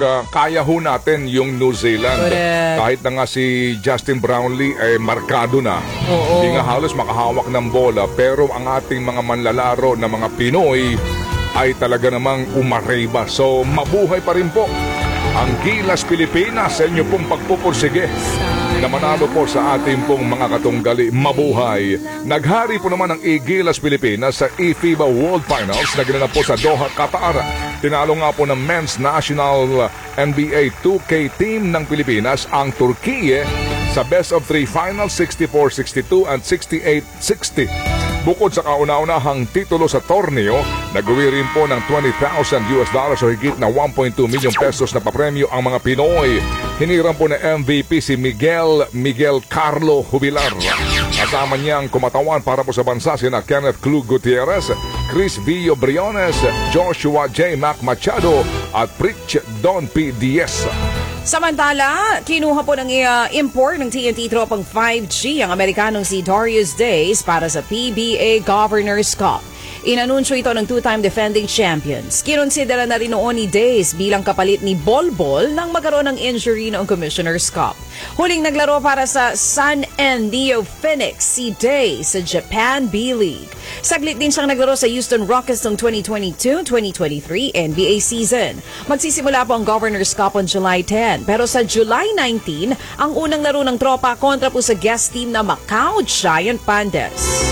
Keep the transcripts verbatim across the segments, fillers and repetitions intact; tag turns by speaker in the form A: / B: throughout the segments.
A: kumbaga, kaya ho natin yung New Zealand.
B: Correct.
A: Kahit na nga si Justin Brownlee ay eh, markado na.
B: Oo.
A: Hindi nga halos makahawak ng bola. Pero ang ating mga manlalaro na mga Pinoy ay talaga namang umareba. So, mabuhay pa rin po ang Gilas Pilipinas sa inyo pong pagpupursige na manalo po sa ating pong mga katunggali. Mabuhay! Naghari po naman ang Gilas Pilipinas sa e-FIBA World Finals na ginanap po sa Doha, Qatar. Tinalo nga po ng Men's National N B A two K team ng Pilipinas ang Turkiye sa best of three finals, sixty-four sixty-two and sixty-eight sixty. Bukod sa kauna-unahang titulo sa torneo, nag-uwi rin po ng twenty thousand US dollars o higit na one point two million pesos na papremyo ang mga Pinoy. Hiniram po na M V P si Miguel Miguel Carlo Jubilar. Kasama niyang kumatawan para po sa bansa sina Kenneth Klug Gutierrez, Chris Villo Briones, Joshua J. Mac Machado at Pritch Don P. Diaz.
B: Samantala, kinuha po ng uh, import ng T N T Tropang five G ang Amerikanong si Darius Days para sa P B A Governors Cup. Inanunsyo ito ng two-time defending champions. Kinonsidera na rin noon ni Days bilang kapalit ni Bolbol nang magkaroon ng injury noong Commissioner's Cup. Huling naglaro para sa Sun and Neo Phoenix si Days sa Japan B-League. Saglit din siyang naglaro sa Houston Rockets noong twenty twenty-two twenty twenty-three N B A season. Magsisimula po ang Governor's Cup on July tenth. Pero sa July nineteenth, ang unang laro ng tropa kontra po sa guest team na Macau Giant Pandas.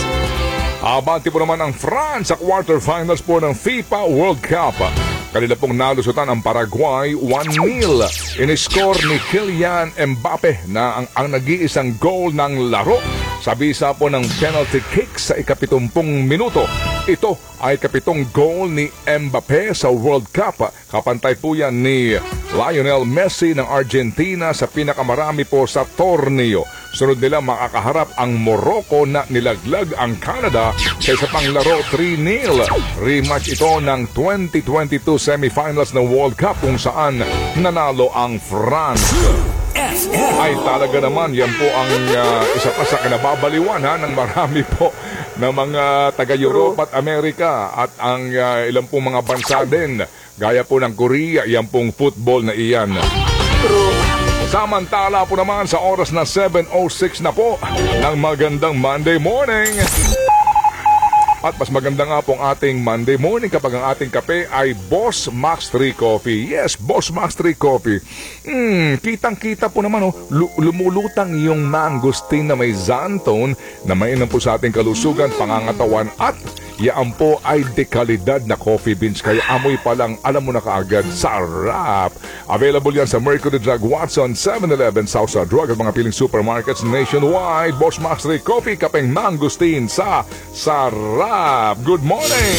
A: Abante po naman ang France sa quarterfinals po ng FIFA World Cup. Kanila pong nalusutan ang Paraguay one nil. In-score ni Kylian Mbappe na ang, ang nag-iisang goal ng laro sa bisa po ng penalty kick sa ikapitumpung minuto. Ito ay kapitong goal ni Mbappe sa World Cup. Kapantay po yan ni Lionel Messi ng Argentina sa pinakamarami po sa torneo. Sunod nila makakaharap ang Morocco na nilaglag ang Canada sa isa pang laro three nil. Rematch ito ng twenty twenty-two semifinals ng World Cup kung saan nanalo ang France. Ay talaga naman, yan po ang uh, isa pa sa kinababaliwan ha, ng marami po na mga taga-Europe at Amerika at ang uh, ilang pong mga bansa din. Gaya po ng Korea, yan pong football na iyan. Samantala po naman sa oras na seven oh six na po ng magandang Monday morning. At mas maganda nga pong ating Monday morning kapag ang ating kape ay Boss Max three Coffee. Yes, Boss Max three Coffee. Hmm, kitang-kita po naman oh, lumulutang yung mangosteen na may xanthan na mainam po sa ating kalusugan, pangangatawan at yaan po ay dekalidad na coffee beans. Kaya amoy pa lang, alam mo na kaagad, sarap. Available yan sa Mercury Drug, Watson, seven eleven, Southside Drug at mga piling supermarkets nationwide. Boss Max three Coffee, kapeng mangosteen sa sarap. Good morning!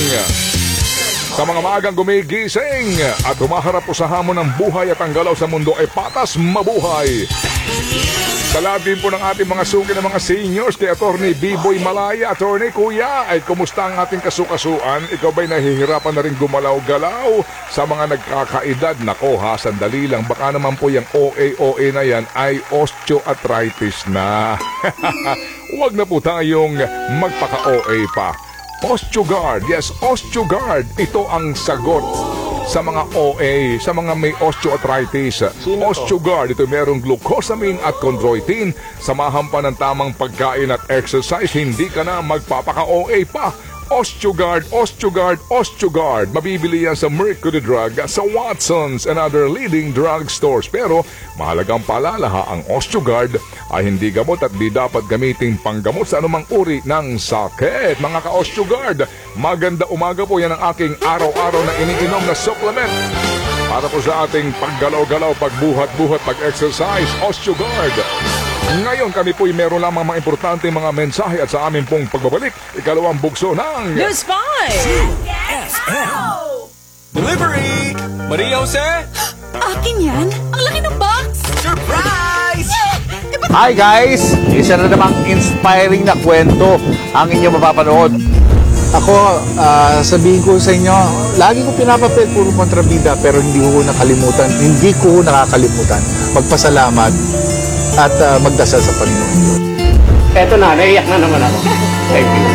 A: Sa mga maagang gumigising at humaharap po sa hamon ng buhay at ang galaw sa mundo ay patas mabuhay. Sa lahat din po ng ating mga suki ng mga seniors kay Attorney B-Boy Malaya. Attorney, Kuya, ay kumusta ang ating kasukasuan? Ikaw ba'y nahihirapan na rin gumalaw-galaw sa mga nagkakaedad? Nako ha, sandali lang. Baka naman po yung O A O A na yan ay osteoarthritis na. Huwag na po tayong magpaka-O A pa. OsteoGuard, yes, OsteoGuard. Ito ang sagot sa mga O A, sa mga may osteoarthritis. OsteoGuard, ito merong glucosamine at chondroitin. Samahan pa ng tamang pagkain at exercise, hindi ka na magpapaka-O A pa. OsteoGuard, OsteoGuard, OsteoGuard. Mabibili yan sa Mercury Drug, sa Watsons and other leading drug stores. Pero mahalagang paalala ha, ang OsteoGuard ay hindi gamot at di dapat gamitin panggamot sa anumang uri ng sakit. Mga ka-OsteoGuard, maganda umaga po, yan ang aking araw-araw na iniinom na supplement para po sa ating paggalaw-galaw, pagbuhat-buhat, pag-exercise. OsteoGuard. Ngayon kami po'y meron lamang mga importante mga mensahe at sa amin pong pagbabalik, ikalawang bugso ng
B: News five!
C: S M Delivery! Maria Jose?
D: Akin yan? Ang laki ng box!
C: Surprise!
E: Hi guys! Isa na namang inspiring na kwento ang inyong mapapanood.
F: Ako, ah, sabihin ko sa inyo, lagi ko pinapapel puro kontrabida pero hindi ko nakalimutan, hindi ko nakakalimutan magpasalamat at uh, magdasal sa Panginoon Diyos.
G: Eto na, naiyak na naman ako. Thank you.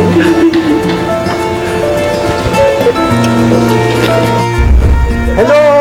F: Hello!